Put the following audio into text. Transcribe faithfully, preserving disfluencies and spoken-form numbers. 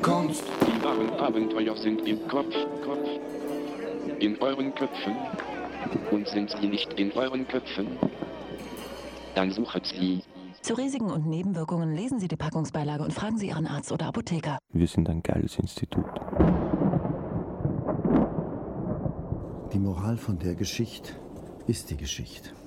Kunst. Die wahren Abenteuer sind im Kopf, Kopf, in euren Köpfen. Und sind sie nicht in euren Köpfen, dann sucht sie. Zu Risiken und Nebenwirkungen lesen Sie die Packungsbeilage und fragen Sie Ihren Arzt oder Apotheker. Wir sind ein geiles Institut. Die Moral von der Geschichte ist die Geschichte.